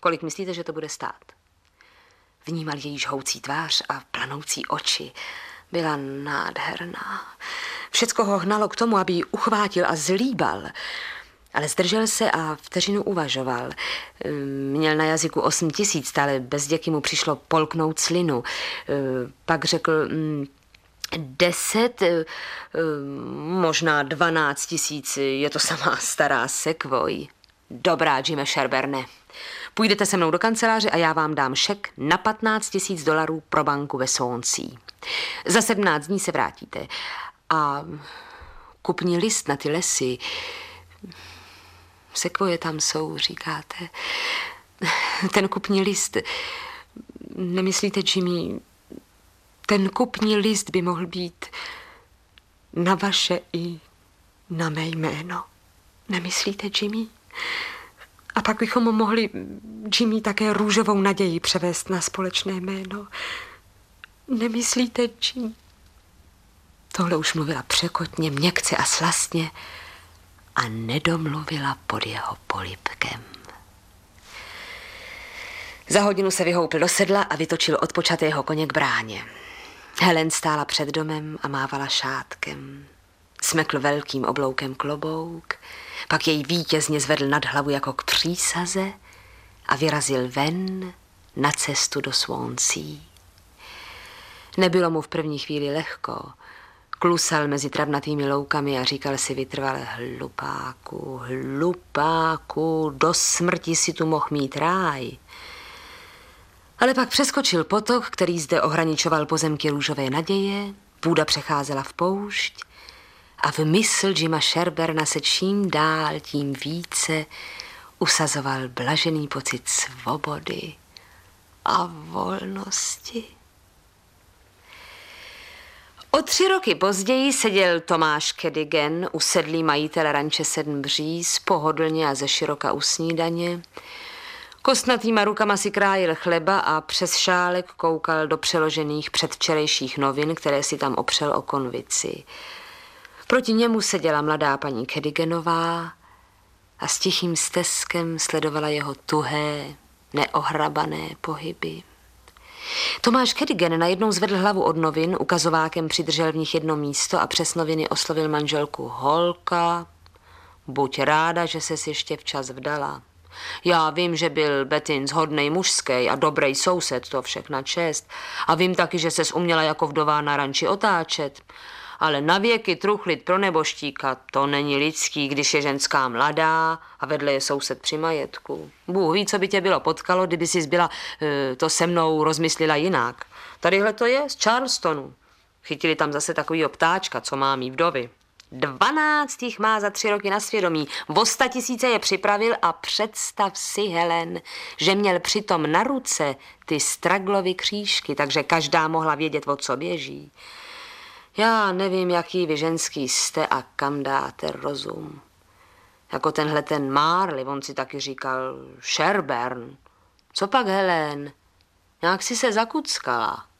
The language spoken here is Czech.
Kolik myslíte, že to bude stát? Vnímal její žhoucí tvář a planoucí oči. Byla nádherná. Všecko ho hnalo k tomu, aby ji uchvátil a zlíbal. Ale zdržel se a vteřinu uvažoval. Měl na jazyku 8 000, ale bez děky mu přišlo polknout slinu. Pak řekl 10, možná 12 000, je to samá stará sekvoj. Dobrá, Jimmy Sherberne. Půjdete se mnou do kanceláře a já vám dám šek na $15 000 pro banku ve Swansea. Za 17 dní se vrátíte. A kupní list na ty lesy. Sekvoje tam jsou, říkáte. Ten kupní list, nemyslíte, Jimmy, ten kupní list by mohl být na vaše i na mé jméno. Nemyslíte, Jimmy? A pak bychom mohli, Jimmy, také růžovou naději převést na společné jméno. Nemyslíte, Jimmy? Tohle už mluvila překotně, měkce a slastně a nedomluvila pod jeho polibkem. Za hodinu se vyhoupl do sedla a vytočil odpočatého koně k bráně. Helen stála před domem a mávala šátkem. Smekl velkým obloukem klobouk, pak jej vítězně zvedl nad hlavu jako k přísaze a vyrazil ven na cestu do Swansea. Nebylo mu v první chvíli lehko. Klusal mezi travnatými loukami a říkal si vytrvale: hlupáku, do smrti si tu mohl mít ráj. Ale pak přeskočil potok, který zde ohraničoval pozemky růžové naděje, půda přecházela v poušť a v mysl Jima Sherberna se čím dál tím více usazoval blažený pocit svobody a volnosti. O 3 roky později seděl Tomáš Cadogan, usedlý majitel ranče 7 Bříz, pohodlně a ze široka u snídaně. Kostnatýma rukama si krájel chleba a přes šálek koukal do přeložených předvčerejších novin, které si tam opřel o konvici. Proti němu seděla mladá paní Cadoganová a s tichým steskem sledovala jeho tuhé, neohrabané pohyby. Tomáš Cadogan najednou zvedl hlavu od novin, ukazovákem přidržel v nich jedno místo a přes noviny oslovil manželku: Holka, buď ráda, že ses ještě včas vdala. Já vím, že byl Betin hodnej mužský a dobrý soused, to všechna čest. A vím taky, že ses uměla jako vdová na ranči otáčet. Ale na věky truchlit pro neboštíka, to není lidský, když je ženská mladá a vedle je soused při majetku. Bůh ví, co by tě bylo potkalo, kdyby jsi byla to se mnou rozmyslela jinak. Tadyhle to je z Charlestonu. Chytili tam zase takovýho ptáčka, co má mý vdovy. 12 jich má za 3 roky na svědomí. O 100 000 je připravil a představ si, Helen, že měl přitom na ruce ty Straglovy křížky, takže každá mohla vědět, o co běží. Já nevím, jaký vy ženský jste a kam dáte rozum. Jako tenhle ten Marley, on si taky říkal Sherburn. Co pak, Helen? Nějak si se zakuckala.